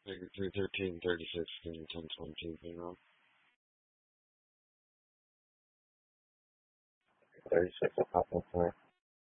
Like 313, 36, and 10, 22, you know. 36 will pop up for